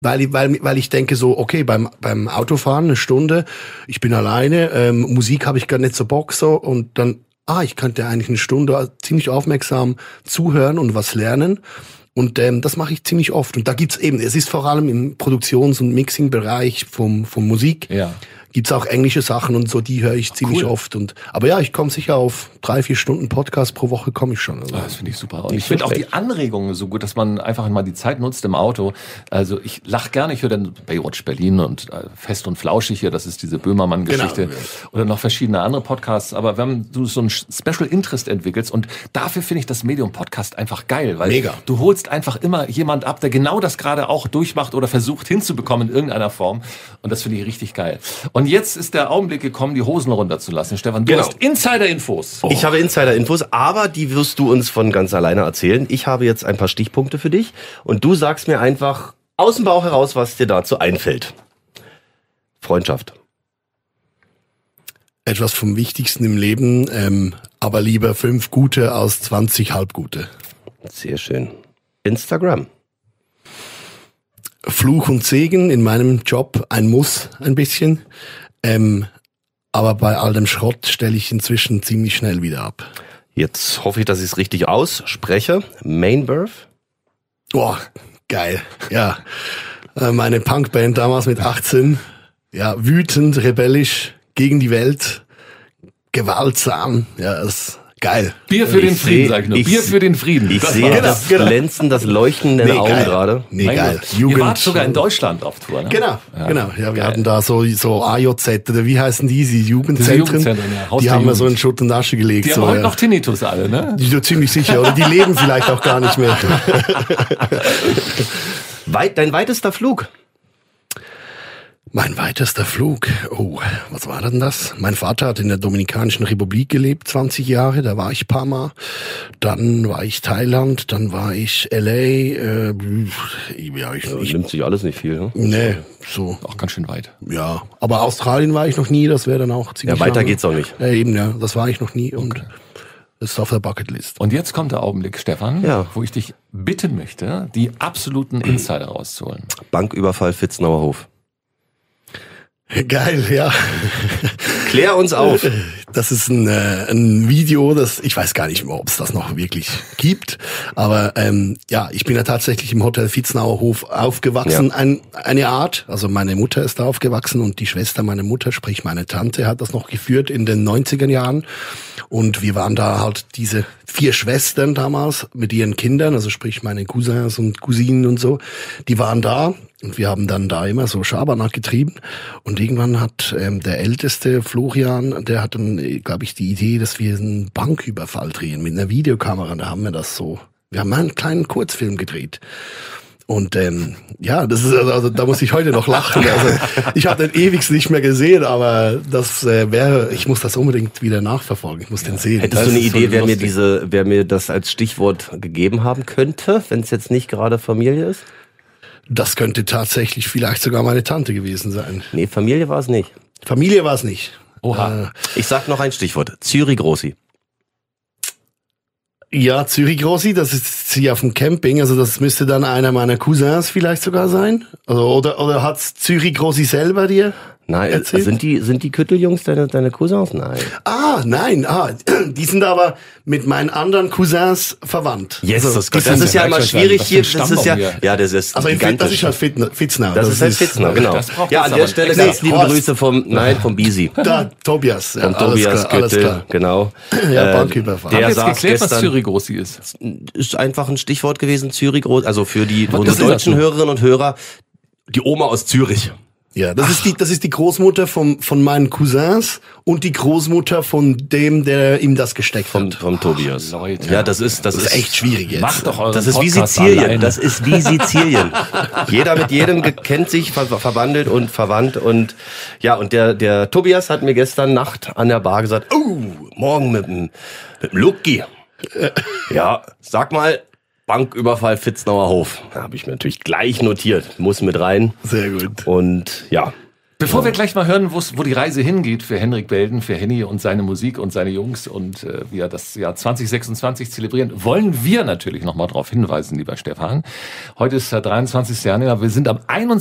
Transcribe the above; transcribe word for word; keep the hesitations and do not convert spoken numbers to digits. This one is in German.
Weil ich, weil, weil ich denke so, okay, beim, beim Autofahren eine Stunde, ich bin alleine, ähm, Musik habe ich gar nicht so Bock so und dann, ah, ich könnte eigentlich eine Stunde ziemlich aufmerksam zuhören und was lernen. Und ähm, das mache ich ziemlich oft. Und da gibt's eben, es ist vor allem im Produktions- und Mixing-Bereich vom, vom Musik, ja. gibt's auch englische Sachen und so, die höre ich ziemlich cool. oft. Und aber ja, ich komme sicher auf drei, vier Stunden Podcast pro Woche komme ich schon. Also. Oh, das finde ich super. Und ich finde auch die Anregungen so gut, dass man einfach mal die Zeit nutzt im Auto. Also ich lache gerne, ich höre dann Baywatch Berlin und äh, Fest und Flauschig hier, das ist diese Böhmermann-Geschichte. Genau. Oder noch verschiedene andere Podcasts. Aber wenn du so ein Special Interest entwickelst und dafür finde ich das Medium Podcast einfach geil, weil Mega. du holst einfach immer jemand ab, der genau das gerade auch durchmacht oder versucht hinzubekommen in irgendeiner Form. Und das finde ich richtig geil. Und jetzt ist der Augenblick gekommen, die Hosen runterzulassen. Stefan, du Genau. hast Insider-Infos. Oh. Ich habe Insider-Infos, aber die wirst du uns von ganz alleine erzählen. Ich habe jetzt ein paar Stichpunkte für dich und du sagst mir einfach aus dem Bauch heraus, was dir dazu einfällt. Freundschaft. Etwas vom Wichtigsten im Leben, ähm, aber lieber fünf gute als zwanzig halbgute. Sehr schön. Instagram. Fluch und Segen in meinem Job, ein Muss ein bisschen. Ähm, aber bei all dem Schrott stelle ich inzwischen ziemlich schnell wieder ab. Jetzt hoffe ich, dass ich es richtig ausspreche. Mainbirth. Boah, geil. Ja, äh, meine Punkband damals mit achtzehn. Ja, wütend, rebellisch, gegen die Welt, gewaltsam. Ja, das geil. Bier für Ich den Frieden, seh- sag ich nur. ich- Bier für den Frieden. Ich Das sehe war- das genau. Glänzen, das Leuchten in den Nee, Augen geil. gerade. Nee, Mein geil. Gott. Ihr wart sogar in Deutschland auf Tour, ne? Genau, Ja. genau. Ja, wir Geil. hatten da so so A J Z oder wie heißen die, die Jugendzentren? Jugendzentren, ja. Haus Die der haben wir so in Jugend. Schutt und Asche gelegt. Die so, haben heute ja. noch Tinnitus alle, ne? Die sind ziemlich sicher, oder die leben vielleicht auch gar nicht mehr. Weit, dein weitester Flug. Mein weitester Flug. Oh, was war denn das? Mein Vater hat in der Dominikanischen Republik gelebt, zwanzig Jahre. Da war ich ein paar Mal. Dann war ich Thailand, dann war ich L A. Äh, ja, ich, ich, Nimmt sich alles nicht viel. Ne? nee, so, Auch ganz schön weit. ja. Aber Australien war ich noch nie, das wäre dann auch ziemlich Ja, weiter lang. geht's auch nicht. Ja, eben, ja, das war ich noch nie und das ist auf der Bucketlist. Und jetzt kommt der Augenblick, Stefan, Ja. wo ich dich bitten möchte, die absoluten Insider rauszuholen. Banküberfall Vitznauer Hof. Geil, ja. Klär uns auf. Das ist ein, äh, ein Video, das ich weiß gar nicht mehr, ob es das noch wirklich gibt. Aber ähm, ja, ich bin ja tatsächlich im Hotel Vitznauer Hof aufgewachsen. Ja. Ein, eine Art, also meine Mutter ist da aufgewachsen und die Schwester meiner Mutter, sprich meine Tante, hat das noch geführt in den neunziger Jahren. Und wir waren da halt diese vier Schwestern damals mit ihren Kindern, also sprich meine Cousins und Cousinen und so, die waren da. Und wir haben dann da immer so Schabernack getrieben. Und irgendwann hat ähm, der älteste Florian, der hat dann, glaube ich, die Idee, dass wir einen Banküberfall drehen mit einer Videokamera. Da haben wir das so, wir haben mal einen kleinen Kurzfilm gedreht. Und ähm, ja, das ist also, also da muss ich heute noch lachen. Also ich habe den ewigst nicht mehr gesehen, aber das äh, wäre, ich muss das unbedingt wieder nachverfolgen. Ich muss den sehen. Hättest Das du eine ist so Idee, wer mir lustig. diese, wer mir das als Stichwort gegeben haben könnte, wenn es jetzt nicht gerade Familie ist? Das könnte tatsächlich vielleicht sogar meine Tante gewesen sein. Nee, Familie war es nicht. Familie war es nicht. Oha. Äh, Ich sag noch ein Stichwort. Zürich Grossi. Ja, Zürich Grossi, das ist hier auf dem Camping, also das müsste dann einer meiner Cousins vielleicht sogar sein. Also, oder oder hat's Zürich Grossi selber dir Nein, erzählt? sind die, sind die Kütteljungs deine, deine Cousins? Nein. Ah, nein, ah, die sind aber mit meinen anderen Cousins verwandt. Yes, also, das, die das sind- ist ja immer Was für ein schwierig hier. Stamm Das ist ja, hier. ja, das ist Also in Fit, das ist halt gigantisch. Fit, Fitznau. Das ist halt Fitznau, genau. Das braucht Ja, jetzt an der aber Stelle extra. ganz liebe Horst. Grüße vom, nein, vom Bisi. Da, Tobias. Ja, Von alles Tobias klar, alles Göttel, klar. genau. Ja, Äh, Banküberfall. der Haben wir jetzt saß geklärt, was gestern- Zürich Grossi ist? Ist einfach ein Stichwort gewesen, Zürich Groß, also für die unsere ist das deutschen so? Hörerinnen und Hörer, die Oma aus Zürich. Ja, das ist die, das ist die Großmutter vom, von meinen Cousins und die Großmutter von dem, der ihm das gesteckt Vom, hat. vom Tobias. Leute. Ja, das ist, das, Das ist echt schwierig jetzt. Macht doch euren Das ist wie Podcast Sizilien. alleine. Das ist wie Sizilien. Jeder mit jedem ge- kennt sich, ver verwandelt und verwandt. Und ja, und der, der Tobias hat mir gestern Nacht an der Bar gesagt, oh, morgen mit dem, mit dem Lucky. Ja, sag mal, Banküberfall Vitznauer Hof. Da habe ich mir natürlich gleich notiert. Muss mit rein. Sehr gut. Und ja, Bevor wir gleich mal hören, wo die Reise hingeht für Henrik Belden, für Henny und seine Musik und seine Jungs und äh, wie er das Jahr zwanzig sechsundzwanzig zelebrieren, wollen wir natürlich noch mal darauf hinweisen, lieber Stefan. Heute ist der dreiundzwanzigste Januar. Wir sind am einundzwanzigsten